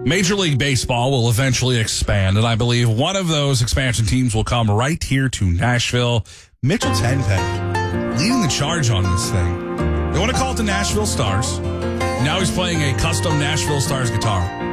Major League Baseball will eventually expand, and I believe one of those expansion teams will come right here to Nashville. Mitchell Tenpenny leading the charge on this thing. They want to call it the Nashville Stars. Now he's playing a custom Nashville Stars guitar.